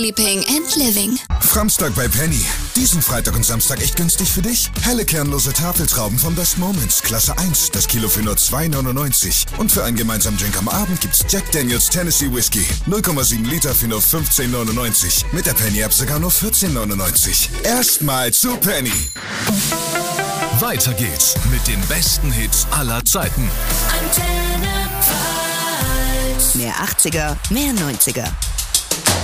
Sleeping and Living. Framstag bei Penny. Diesen Freitag und Samstag echt günstig für dich? Helle kernlose Tafeltrauben von Best Moments, Klasse 1, das Kilo für nur 2,99. Und für einen gemeinsamen Drink am Abend gibt's Jack Daniels Tennessee Whiskey. 0,7 Liter für nur 15,99. Mit der Penny-App sogar nur 14,99. Erstmal zu Penny. Weiter geht's mit den besten Hits aller Zeiten. Mehr 80er, mehr 90er.